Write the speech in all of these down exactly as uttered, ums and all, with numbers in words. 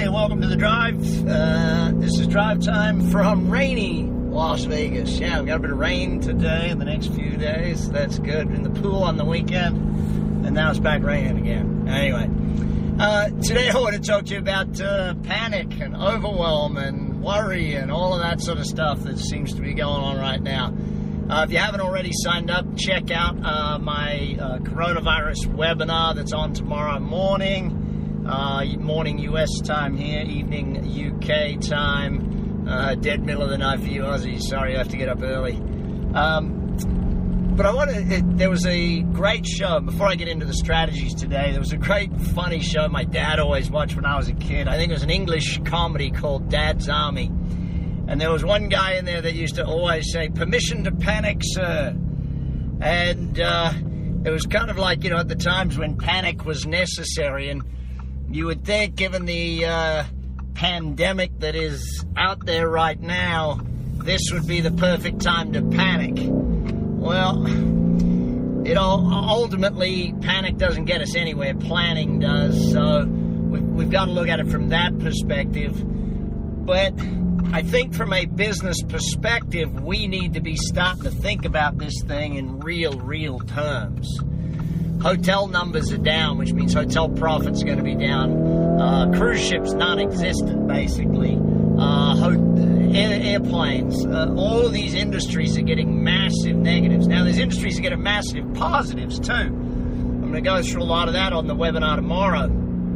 welcome to the drive. Uh, this is drive time from rainy Las Vegas. Yeah, we've got a bit of rain today and the next few days. That's good. In the pool on the weekend, and now it's back raining again. Anyway, uh, today I want to talk to you about uh, panic and overwhelm and worry and all of that sort of stuff that seems to be going on right now. Uh, if you haven't already signed up, check out uh, my uh, coronavirus webinar that's on tomorrow morning. Uh, morning U S time here, evening U K time, uh, dead middle of the night for you Aussies. Sorry, I have to get up early. Um, but I want to, there was a great show, before I get into the strategies today, there was a great funny show my dad always watched when I was a kid. I think it was an English comedy called Dad's Army. And there was one guy in there that used to always say, "Permission to panic, sir." And uh, it was kind of like, you know, at the times when panic was necessary. And you would think, given the uh, pandemic that is out there right now, this would be the perfect time to panic. Well, it all, ultimately, panic doesn't get us anywhere. Planning does. So we've, we've got to look at it from that perspective. But I think from a business perspective, we need to be starting to think about this thing in real, real terms. Hotel numbers are down, which means hotel profits are going to be down. Uh, cruise ships non-existent, basically. Uh, ho- air- airplanes. Uh, all of these industries are getting massive negatives. Now, there's industries that are getting massive positives, too. I'm going to go through a lot of that on the webinar tomorrow.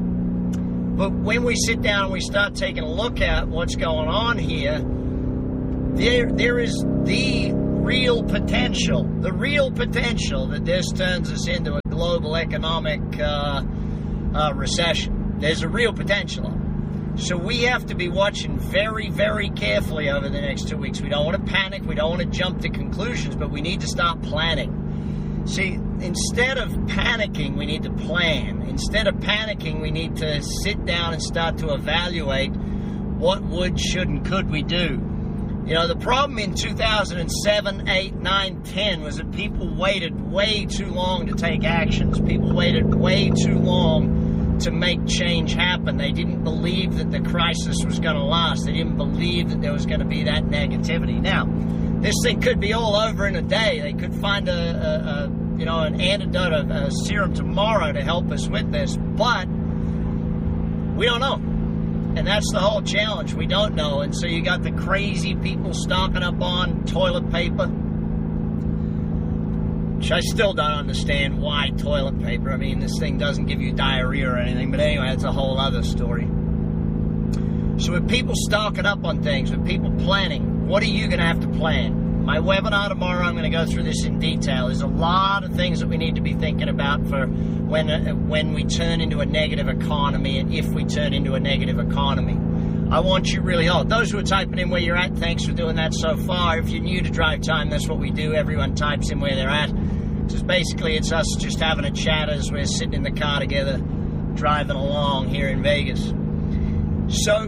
But when we sit down and we start taking a look at what's going on here, there there is the real potential, the real potential that this turns us into a global economic uh, uh, recession. There's a real potential of it. So we have to be watching very, very carefully over the next two weeks. We don't want to panic. We don't want to jump to conclusions, but we need to start planning. See, instead of panicking, we need to plan. Instead of panicking, we need to sit down and start to evaluate what would, should, and could we do. You know, the problem in two thousand seven, eight, nine, ten was that people waited way too long to take actions. People waited way too long to make change happen. They didn't believe that the crisis was going to last. They didn't believe that there was going to be that negativity. Now, this thing could be all over in a day. They could find a, a, a you know, an antidote, a, a serum tomorrow to help us with this, but we don't know. And that's the whole challenge. We don't know. And so you got the crazy people stocking up on toilet paper, which I still don't understand why toilet paper. I mean, this thing doesn't give you diarrhea or anything. But anyway, that's a whole other story. So with people stocking up on things, with people planning, what are you going to have to plan? My webinar tomorrow, I'm going to go through this in detail. There's a lot of things that we need to be thinking about for when uh, when we turn into a negative economy and if we turn into a negative economy. I want you really, oh, those who are typing in where you're at, thanks for doing that so far. If you're new to Drive Time, that's what we do. Everyone types in where they're at. Just basically, it's us just having a chat as we're sitting in the car together, driving along here in Vegas. So,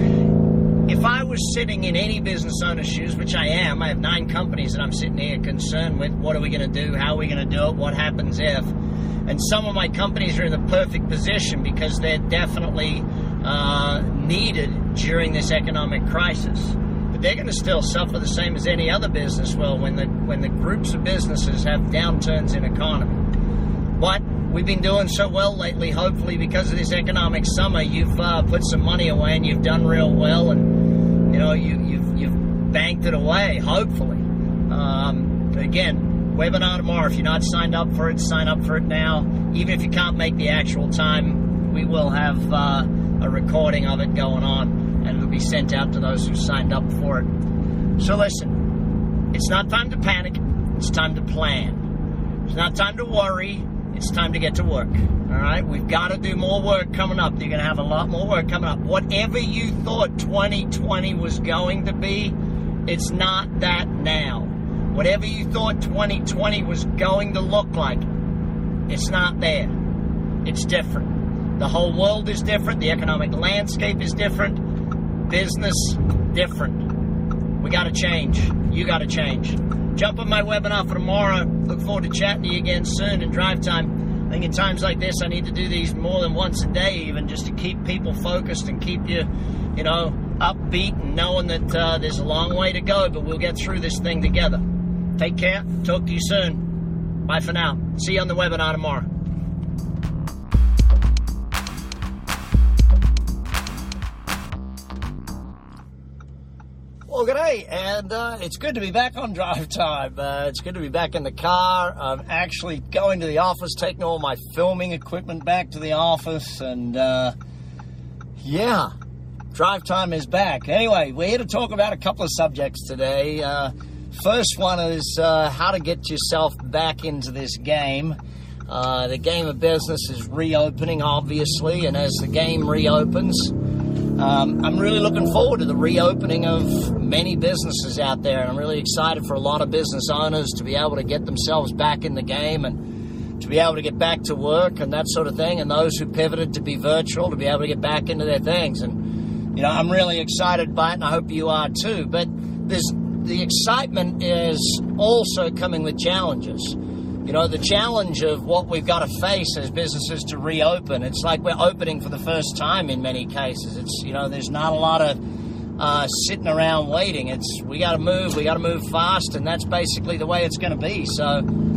if I was sitting in any business owner's shoes, which I am, I have nine companies that I'm sitting here concerned with. What are we going to do? How are we going to do it? What happens if? And some of my companies are in the perfect position because they're definitely uh, needed during this economic crisis. But they're going to still suffer the same as any other business will when the when the groups of businesses have downturns in economy. But we've been doing so well lately, hopefully because of this economic summer, you've uh, put some money away and you've done real well, and you know you, you've you've banked it away. Hopefully, um, again, webinar tomorrow. If you're not signed up for it, sign up for it now. Even if you can't make the actual time, we will have uh, a recording of it going on, and it'll be sent out to those who signed up for it. So listen, it's not time to panic. It's time to plan. It's not time to worry. It's time to get to work, all right? We've got to do more work coming up. You're going to have a lot more work coming up. Whatever you thought twenty twenty was going to be, it's not that now. Whatever you thought twenty twenty was going to look like, it's not there. It's different. The whole world is different. The economic landscape is different. Business, different. We got to change. You got to change. Jump on my webinar for tomorrow. Look forward to chatting to you again soon in Drive Time. think in times like this, I need to do these more than once a day, even just to keep people focused and keep you, you know, upbeat and knowing that uh, there's a long way to go, but we'll get through this thing together. Take care. Talk to you soon. Bye for now. See you on the webinar tomorrow. Well, g'day, and uh, it's good to be back on drive time. Uh, it's good to be back in the car. I'm actually going to the office, taking all my filming equipment back to the office, and uh, yeah, drive time is back. Anyway, we're here to talk about a couple of subjects today. Uh, first one is uh, how to get yourself back into this game. Uh, the game of business is reopening, obviously, and as the game reopens, Um, I'm really looking forward to the reopening of many businesses out there, and I'm really excited for a lot of business owners to be able to get themselves back in the game and to be able to get back to work and that sort of thing, and those who pivoted to be virtual to be able to get back into their things. And, you know, I'm really excited by it, and I hope you are too. But there's, the excitement is also coming with challenges. You know, the challenge of what we've got to face as businesses to reopen. It's like we're opening for the first time in many cases. It's, you know, there's not a lot of uh, sitting around waiting. It's, we got to move, we got to move fast, and that's basically the way it's going to be. So,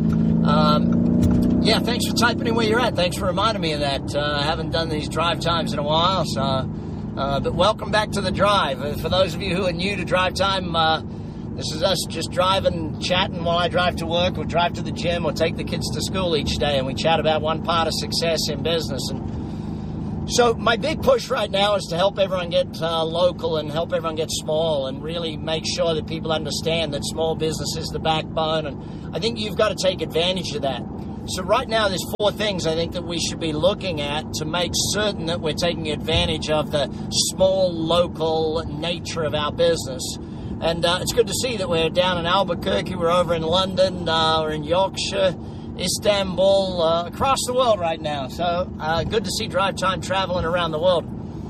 um, yeah, thanks for typing in where you're at. Thanks for reminding me of that. Uh, I haven't done these drive times in a while, so, uh, but welcome back to the drive. Uh, for those of you who are new to drive time, uh, this is us just driving, chatting while I drive to work or drive to the gym or take the kids to school each day, and we chat about one part of success in business. And so my big push right now is to help everyone get uh, local and help everyone get small and really make sure that people understand that small business is the backbone, and I think you've got to take advantage of that. So right now there's four things I think that we should be looking at to make certain that we're taking advantage of the small, local nature of our business. And uh, it's good to see that we're down in Albuquerque, we're over in London, uh, we're in Yorkshire, Istanbul, uh, across the world right now. So uh, good to see Drive Time traveling around the world.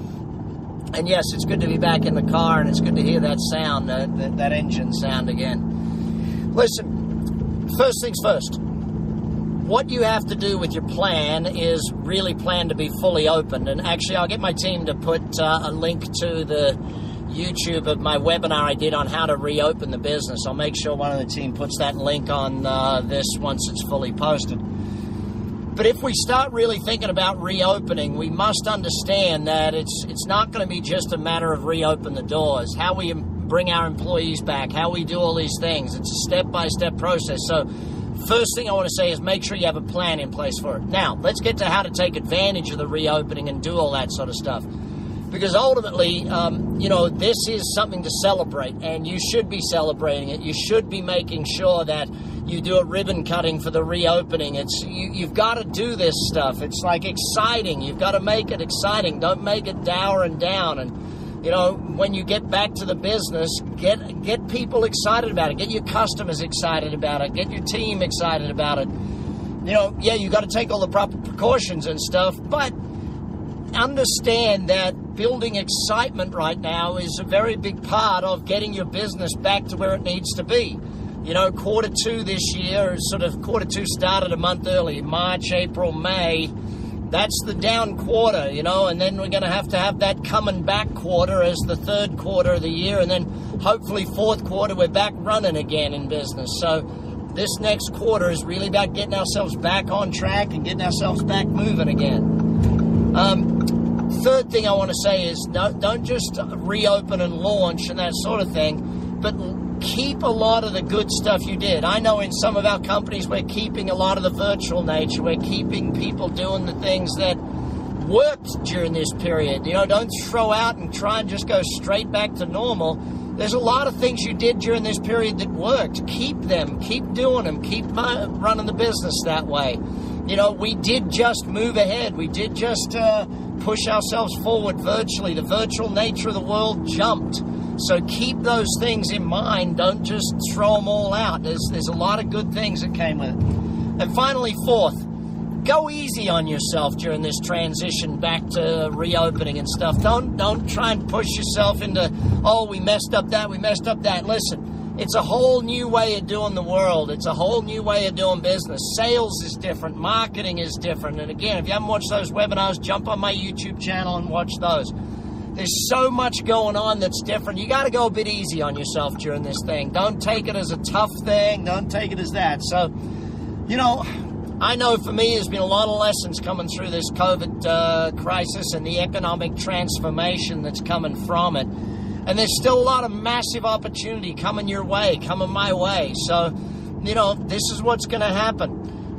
And yes, it's good to be back in the car, and it's good to hear that sound, uh, that, that engine sound again. Listen, first things first. What you have to do with your plan is really plan to be fully open. And actually, I'll get my team to put uh, a link to the YouTube of my webinar I did on how to reopen the business. I'll make sure one of the team puts that link on uh, this once it's fully posted. But if we start really thinking about reopening, we must understand that it's it's not going to be just a matter of reopen the doors, how we bring our employees back, how we do all these things. It's a step-by-step process. So first thing I want to say is make sure you have a plan in place for it. Now, let's get to how to take advantage of the reopening and do all that sort of stuff. Because ultimately, um, you know, this is something to celebrate, and you should be celebrating it. You should be making sure that you do a ribbon cutting for the reopening. It's you, you've got to do this stuff. It's like exciting. You've got to make it exciting. Don't make it dour and down. And, you know, when you get back to the business, get get people excited about it. Get your customers excited about it. Get your team excited about it. You know, yeah, you got to take all the proper precautions and stuff, but understand that building excitement right now is a very big part of getting your business back to where it needs to be. You know, quarter two this year, sort of quarter two started a month early, March, April, May. That's the down quarter, you know, and then we're going to have to have that coming back quarter as the third quarter of the year, and then hopefully fourth quarter we're back running again in business. So this next quarter is really about getting ourselves back on track and getting ourselves back moving again. Um, third thing I want to say is don't, don't just reopen and launch and that sort of thing, but keep a lot of the good stuff you did. I know in some of our companies we're keeping a lot of the virtual nature. We're keeping people doing the things that worked during this period. You know, don't throw out and try and just go straight back to normal. There's a lot of things you did during this period that worked. Keep them. Keep doing them. Keep running the business that way. You know, we did just move ahead. We did just uh, push ourselves forward virtually. The virtual nature of the world jumped. So keep those things in mind. Don't just throw them all out. There's, there's a lot of good things that came with it. And finally, fourth, go easy on yourself during this transition back to reopening and stuff. Don't, don't try and push yourself into, oh, we messed up that, we messed up that. Listen, It's a whole new way of doing the world. It's a whole new way of doing business. Sales is different. Marketing is different. And again, if you haven't watched those webinars, jump on my YouTube channel and watch those. There's so much going on that's different. You got to go a bit easy on yourself during this thing. Don't take it as a tough thing. Don't take it as that. So, you know, I know for me, there's been a lot of lessons coming through this COVID uh, crisis and the economic transformation that's coming from it. And there's still a lot of massive opportunity coming your way, coming my way. So, you know, this is what's going to happen.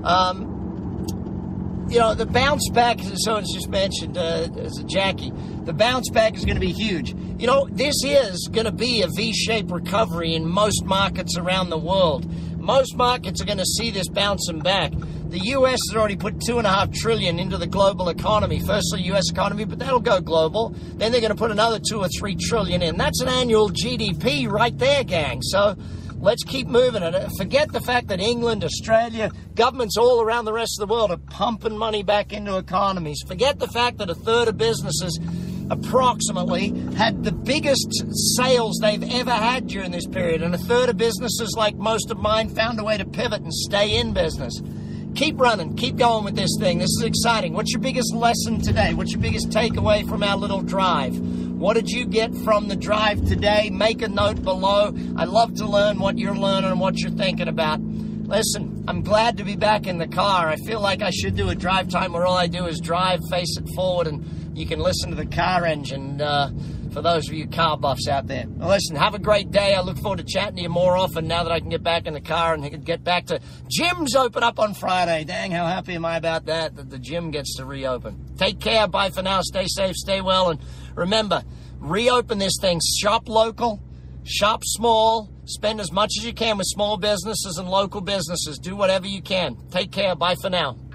Um, you know, the bounce back, as someone's just mentioned, uh, as a Jackie, the bounce back is going to be huge. You know, this is going to be a V-shaped recovery in most markets around the world. Most markets are going to see this bouncing back. The U S has already put two and a half trillion into the global economy. Firstly, U S economy, but that'll go global. Then they're going to put another two or three trillion in. That's an annual G D P right there, gang. So let's keep moving it. Forget the fact that England, Australia, governments all around the rest of the world are pumping money back into economies. Forget the fact that a third of businesses approximately had the biggest sales they've ever had during this period. And a third of businesses, like most of mine, found a way to pivot and stay in business. Keep running. Keep going with this thing. This is exciting. What's your biggest lesson today? What's your biggest takeaway from our little drive? What did you get from the drive today? Make a note below. I love to learn what you're learning and what you're thinking about. Listen, I'm glad to be back in the car. I feel like I should do a drive time where all I do is drive, face it forward, and you can listen to the car engine. Uh, for those of you car buffs out there. Well, listen, have a great day. I look forward to chatting to you more often now that I can get back in the car and can get back to gyms open up on Friday. Dang, how happy am I about that, that the gym gets to reopen. Take care. Bye for now. Stay safe. Stay well. And remember, reopen this thing. Shop local. Shop small. Spend as much as you can with small businesses and local businesses. Do whatever you can. Take care. Bye for now.